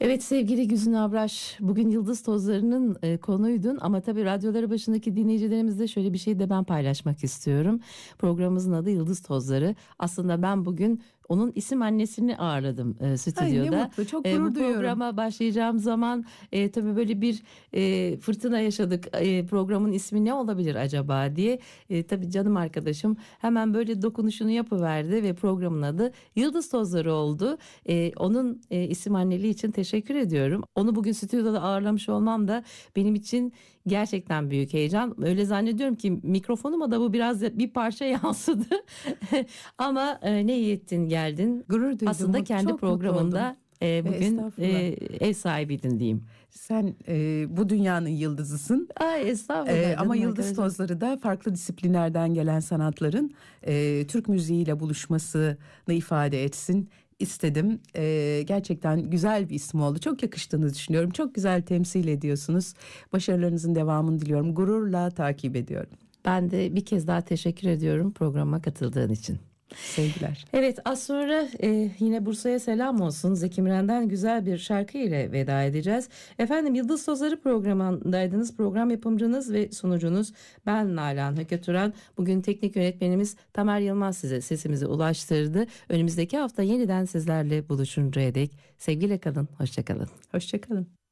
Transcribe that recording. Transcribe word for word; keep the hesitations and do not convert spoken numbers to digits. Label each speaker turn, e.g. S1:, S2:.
S1: Evet sevgili Güzin Abraş, bugün yıldız tozlarının e, konuydun ama tabii radyoları başındaki dinleyicilerimizle şöyle bir şey de ben paylaşmak istiyorum. Programımızın adı Yıldız Tozları. Aslında ben bugün onun isim annesini ağırladım e,
S2: Ay ne
S1: stüdyoda.
S2: mutlu, çok
S1: E, bu
S2: gurur duyuyorum.
S1: programa başlayacağım zaman e, tabii böyle bir e, fırtına yaşadık. E, programın ismi ne olabilir acaba diye. E, tabii canım arkadaşım hemen böyle dokunuşunu yapıverdi ve programın adı Yıldız Tozları oldu. E, onun e, isim anneliği için teşekkür ediyorum. Onu bugün stüdyoda ağırlamış olmam da benim için gerçekten büyük heyecan. Öyle zannediyorum ki mikrofonuma da bu biraz bir parça yansıdı. Ama e, ne iyi ettin geldin.
S2: Gurur duydum,
S1: Aslında
S2: mut-
S1: kendi
S2: çok mutlu oldum.
S1: programında e,
S2: E,
S1: bugün e,
S2: estağfurullah.
S1: ev sahibiydin diyeyim.
S2: Sen e, bu dünyanın yıldızısın.
S1: Ay
S2: E,
S1: estağfurullah
S2: ama
S1: canım
S2: yıldız
S1: arkadaşım.
S2: tozları da farklı disiplinlerden gelen sanatların e, Türk müziğiyle buluşmasını ifade etsin istedim. E, gerçekten güzel bir isim oldu. Çok yakıştığını düşünüyorum. Çok güzel temsil ediyorsunuz. Başarılarınızın devamını diliyorum. Gururla takip ediyorum.
S1: Ben de bir kez daha teşekkür ediyorum programa katıldığın için.
S2: Sevgiler.
S1: Evet az sonra e, yine Bursa'ya selam olsun. Zeki Müren'den güzel bir şarkı ile veda edeceğiz. Efendim Yıldız Tozları programındaydınız. Program yapımcınız ve sunucunuz ben Nalan Höketuran. Bugün teknik yönetmenimiz Tamer Yılmaz size sesimizi ulaştırdı. Önümüzdeki hafta yeniden sizlerle buluşuncaya dek sevgiyle kalın. Hoşça kalın.
S2: Hoşça kalın.